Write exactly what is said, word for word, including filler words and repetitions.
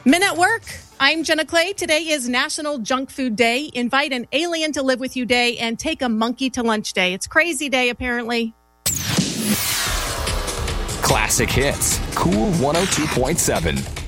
Men at Work. I'm Jenna Clay. Today is National Junk Food Day. Invite an alien to live with you day and take a monkey to lunch day. It's crazy day, apparently. Classic hits. Cool one oh two point seven.